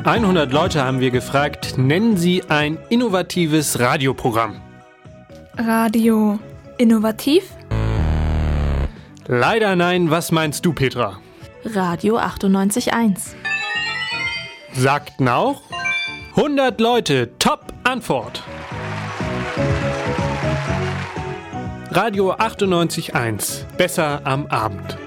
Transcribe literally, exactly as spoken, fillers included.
hundert Leute haben wir gefragt, nennen Sie ein innovatives Radioprogramm. Radio innovativ? Leider nein, was meinst du, Petra? Radio achtundneunzig Komma eins. Sagten auch hundert Leute, top Antwort. Radio achtundneunzig Komma eins, besser am Abend.